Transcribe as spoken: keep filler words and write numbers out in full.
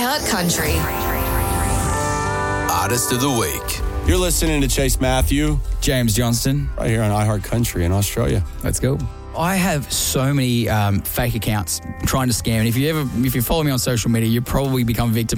iHeart Country. Artist of the Week. You're listening to Chase Matthew, James Johnston, right here on iHeart Country in Australia. Let's go. I have so many um, fake accounts trying to scam. And if you ever, if you follow me on social media, you probably become a victim